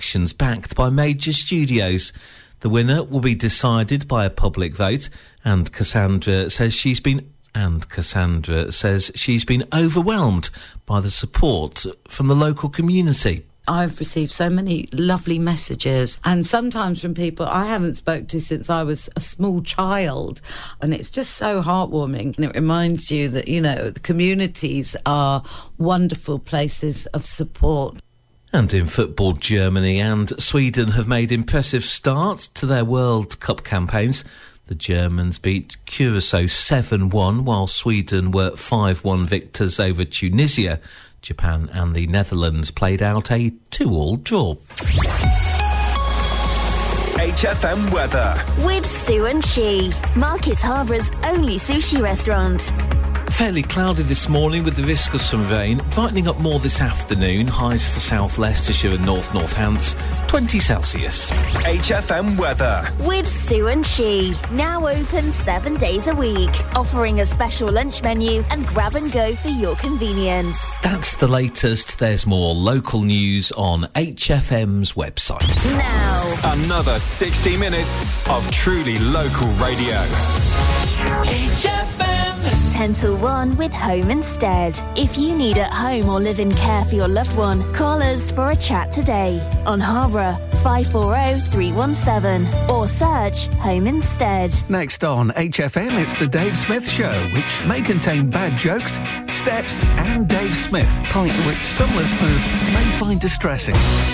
collections backed by major studios. The winner will be decided by a public vote, and Cassandra says she's been overwhelmed by the support from the local community. I've received so many lovely messages, and sometimes from people I haven't spoke to since I was a small child, and it's just so heartwarming. And it reminds you that, you know, the communities are wonderful places of support. And in football, Germany and Sweden have made impressive starts to their World Cup campaigns. The Germans beat Curacao 7-1, while Sweden were 5-1 victors over Tunisia. Japan and the Netherlands played out a 2-2 draw. HFM weather with Sue and She, Market Harbour's only sushi restaurant. Fairly cloudy this morning with the risk of some rain, brightening up more this afternoon. Highs for South Leicestershire and North Northants, 20 Celsius. HFM weather with Sue and She, now open 7 days a week, offering a special lunch menu and grab and go for your convenience. That's the latest. There's more local news on HFM's website. Now, another 60 minutes of truly local radio. HFM 10 till 1 with Home Instead. If you need at-home or live-in care for your loved one, call us for a chat today on Harborough 540-317 or search Home Instead. Next on HFM, it's the Dave Smith Show, which may contain bad jokes, steps and Dave Smith, which some listeners may find distressing.